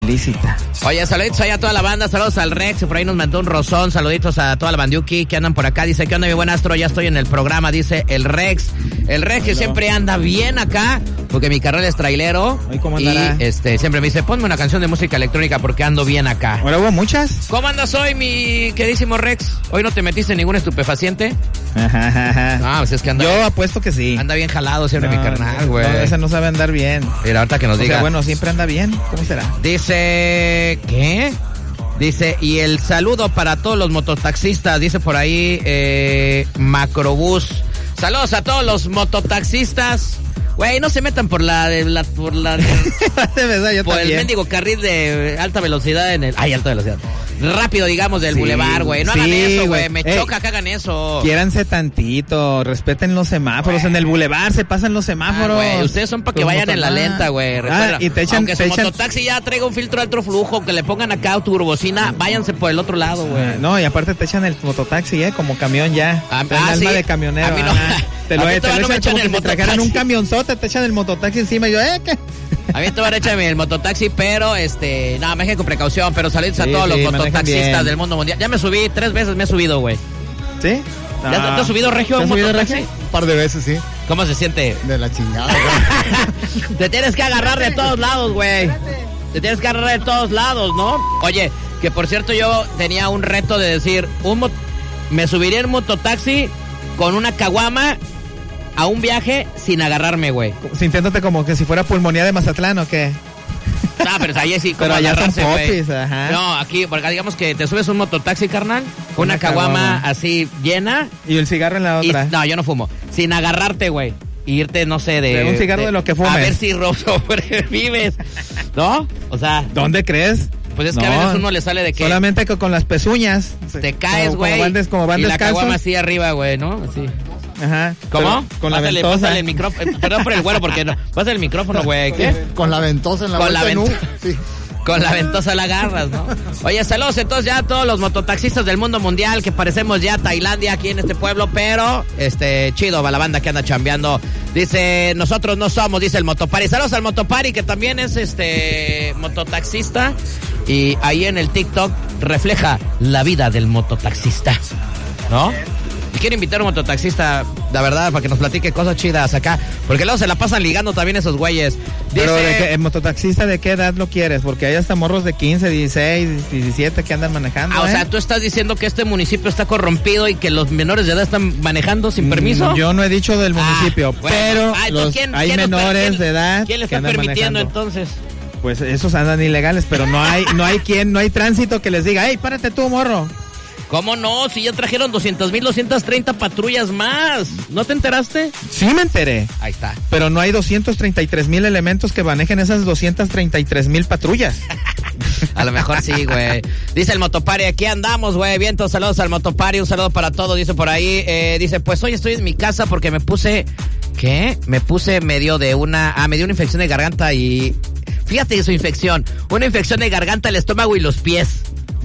lícita. Oye, saluditos allá a toda la banda, saludos al Rex, por ahí nos mandó un rozón, saluditos a toda la bandiuki que andan por acá, dice, ¿qué onda mi buen astro? Ya estoy en el programa, dice el Rex que siempre anda bien acá, porque mi carnal es trailero. ¿Hoy cómo andará? Y siempre me dice, ponme una canción de música electrónica porque ando bien acá. ¿Ahora hubo muchas? ¿Cómo andas hoy, mi queridísimo Rex? ¿Hoy no te metiste en ningún estupefaciente? No, pues es que anda... Yo apuesto que sí. Anda bien jalado siempre mi carnal, güey. No, ese no sabe andar bien. Mira, ahorita que nos diga. Bueno, siempre anda bien. ¿Cómo será? Dice... ¿Qué? Dice, y el saludo para todos los mototaxistas, dice por ahí Macrobús. Saludos a todos los mototaxistas. Güey, no se metan por por el mendigo carril de alta velocidad alta velocidad. Rápido, digamos, del bulevar, güey. No hagan eso, güey. Me choca que hagan eso. Quiéranse tantito, respeten los semáforos. En el bulevar se pasan los semáforos. Güey, ustedes son para que vayan en la lenta, güey. Y te echan, aunque su mototaxi ya traiga un filtro de alto flujo, que le pongan acá turbocina, váyanse por el otro lado, güey. No, y aparte te echan el mototaxi, como camión ya. Alma de camionero. A mí no. Te lo echan como si te trajeran un camionzote, te echan el mototaxi encima y yo, ¿qué? A mí te van a echar el mototaxi, pero manejen con precaución, pero saludos a todos los mototaxistas del mundo mundial. Ya me subí, 3 veces me he subido, güey. ¿Sí? ¿Ya te has subido, Regio, a un mototaxi? Un par de veces, sí. ¿Cómo se siente? De la chingada, güey. Te tienes que agarrar de todos lados, güey. Te tienes que agarrar de todos lados, ¿no? Oye, que por cierto yo tenía un reto de decir, me subiría en mototaxi con una caguama a un viaje sin agarrarme, güey. Sintiéndote como que si fuera pulmonía de Mazatlán, ¿o qué? No, pero allá sí, pero allá son popis, ajá. No, aquí, porque digamos que te subes un mototaxi, carnal, una caguama así llena. Y el cigarro en la otra. No, yo no fumo. Sin agarrarte, güey. Y irte, no sé, de un cigarro de lo que fumes. A ver si sobrevives, ¿no? O sea... ¿Dónde crees? Pues es que a veces uno le sale de que... Solamente con las pezuñas. Te caes, güey. Como van y descalzos. La caguama así arriba, güey, ¿no? Así. Ajá. ¿Cómo? Con la ventosa. Pásale el micrófono. Perdón por el güero, porque no. Pásale el micrófono, güey. ¿Qué? Con la ventosa en la vuelta sí. Con la ventosa la agarras, ¿no? Oye, saludos entonces ya a todos los mototaxistas del mundo mundial, que parecemos ya Tailandia aquí en este pueblo, pero chido va la banda que anda chambeando. Dice, nosotros no somos, dice el Motopari. Saludos al Motopari, que también es mototaxista, y ahí en el TikTok refleja la vida del mototaxista, ¿no? Y quiero invitar a un mototaxista, la verdad, para que nos platique cosas chidas acá, porque luego se la pasan ligando también esos güeyes. Pero ¿el mototaxista de qué edad lo quieres? Porque hay hasta morros de 15, 16, 17 que andan manejando. O sea, tú estás diciendo que este municipio está corrompido y que los menores de edad están manejando sin permiso. Yo no he dicho del municipio, pero hay menores de edad. ¿Quién le está permitiendo entonces? Pues esos andan ilegales, pero no hay tránsito que les diga, hey, párate tú, morro. ¿Cómo no? Si ya trajeron 230 patrullas más. ¿No te enteraste? Sí me enteré. Ahí está. Pero no hay 233,000 elementos que manejen esas 233,000 patrullas. A lo mejor sí, güey. Dice el Motopari, aquí andamos, güey. Vientos, saludos al Motopari, un saludo para todos. Dice por ahí, dice, pues hoy estoy en mi casa porque me puse... ¿Qué? Me puse me dio una infección de garganta y... Fíjate su infección. Una infección de garganta, el estómago y los pies.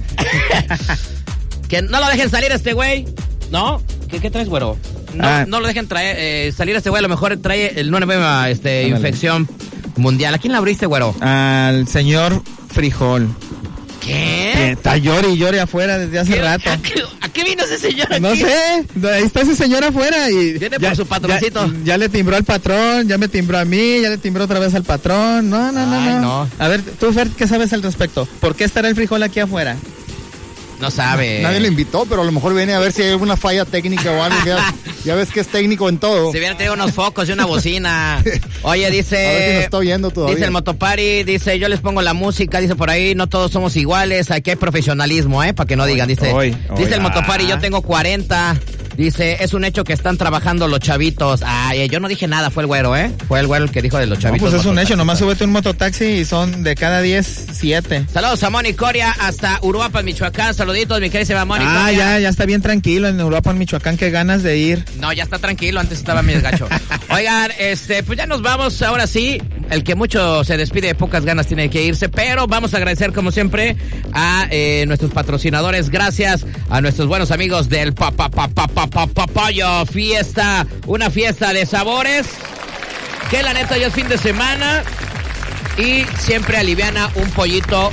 Que no lo dejen salir este güey, ¿no? ¿Qué traes, güero? No lo dejen salir este güey, a lo mejor trae una nueva infección mundial. ¿A quién la abriste, güero? Al señor Frijol. ¿Qué? Que está llore afuera desde hace rato. ¿A qué vino ese señor aquí? No sé, ahí está ese señor afuera y... Viene por su patroncito. Ya le timbró al patrón, ya me timbró a mí, ya le timbró otra vez al patrón. No. A ver, tú, Fer, ¿qué sabes al respecto? ¿Por qué estará el Frijol aquí afuera? No sabe. Nadie lo invitó, pero a lo mejor viene a ver si hay alguna falla técnica o algo. Ya ves que es técnico en todo. Si viene, tiene unos focos y una bocina. Oye, dice... A ver si nos está oyendo todavía. Dice el Motopari, dice, yo les pongo la música, dice por ahí, no todos somos iguales, aquí hay profesionalismo, para que no digan, dice. Dice el Motopari, yo tengo 40... Dice, es un hecho que están trabajando los chavitos. Ay, yo no dije nada, fue el güero, Fue el güero el que dijo de los chavitos. No, pues es un hecho, nomás súbete un mototaxi y son de cada 10, 7. Saludos a Moni Coria hasta Uruapan, Michoacán. Saluditos, mi querida Moni Coria. Ya está bien tranquilo en Uruapan, Michoacán, qué ganas de ir. No, ya está tranquilo, antes estaba mi desgacho. Oigan, pues ya nos vamos, ahora sí. El que mucho se despide de pocas ganas tiene que irse, pero vamos a agradecer como siempre a nuestros patrocinadores. Gracias a nuestros buenos amigos del Papayo Fiesta, una fiesta de sabores que la neta ya es fin de semana y siempre aliviana un pollito